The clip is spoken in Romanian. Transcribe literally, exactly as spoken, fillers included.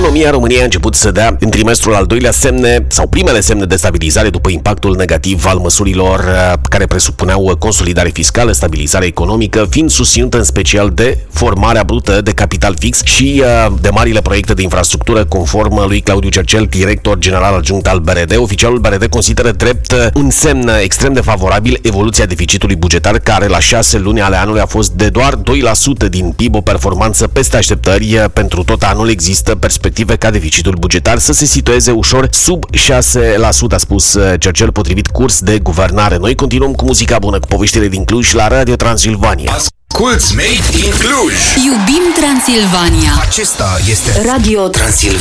Economia României a început să dea în trimestrul al doilea semne sau primele semne de stabilizare după impactul negativ al măsurilor care presupuneau consolidare fiscală, stabilizare economică, fiind susținută în special de formarea brută de capital fix și de marile proiecte de infrastructură, conform lui Claudiu Cercel, director general adjunct al B R D. Oficialul B R D consideră drept un semn extrem de favorabil evoluția deficitului bugetar, care la șase luni ale anului a fost de doar doi la sută din P I B, o performanță peste așteptări. Pentru tot anul există perspective ca deficitul bugetar să se situeze ușor sub șase la sută, a spus Cercel, potrivit curs de guvernare. Noi continuăm cu muzica bună, cu poveștile din Cluj la Radio Transilvania. Asculți Made in Cluj! Iubim Transilvania! Acesta este Radio Transilvania.